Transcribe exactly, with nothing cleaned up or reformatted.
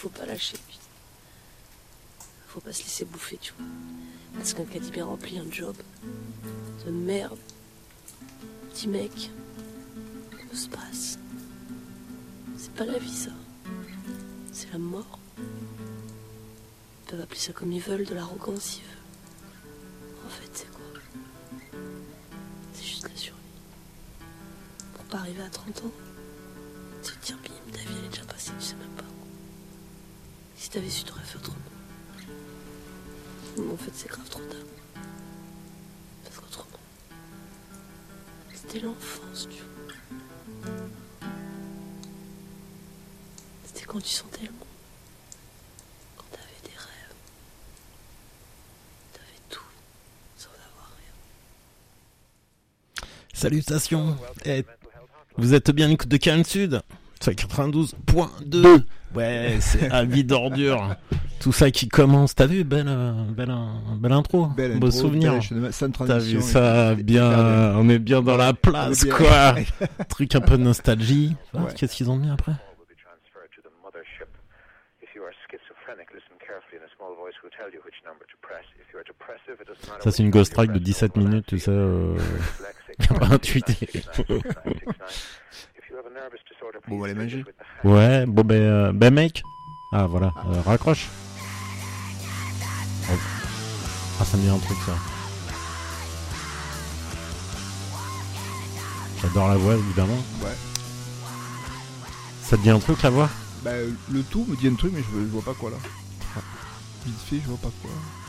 faut pas lâcher, putain. Faut pas se laisser bouffer, tu vois. Parce qu'un caddie bien rempli, un job de merde. Petit mec, que se passe? C'est pas la vie, ça. C'est la mort. Ils peuvent appeler ça comme ils veulent, de l'arrogance, ils veulent. En fait, c'est quoi? C'est juste la survie. Pour pas arriver à trente ans, c'est te dire, bim, ta vie elle est déjà passée, tu sais même pas. Si t'avais su, t'aurais fait autrement. Mais en fait, c'est grave trop tard. Parce qu'autrement, c'était l'enfance, tu vois. C'était quand tu sentais le monde. Quand t'avais des rêves. T'avais tout, sans avoir rien. Salutations. Eh, vous êtes bien l'écoute de Cannes Sud. C'est quatre-vingt-douze point deux. Ouais, c'est avis d'ordure. Tout ça qui commence. T'as vu, belle, belle, belle intro. Belle Beau intro, souvenir. belle, sans T'as transition, vu ça, bien, on est bien dans la place, bien. quoi. Truc un peu de nostalgie. Ouais. Ah, qu'est-ce qu'ils ont mis après? Ça, c'est une ghost track de dix-sept minutes, tu sais, euh... intuitif. Bon, on va les manger. Ouais, bon, ben, euh, ben, mec. Ah, voilà, euh, raccroche. Oh. Ah, ça me dit un truc, ça. J'adore la voix, évidemment. Ouais. Ça te dit un truc, la voix? Bah, le tout me dit un truc, mais je, je vois pas quoi là. Vite fait, je vois pas quoi.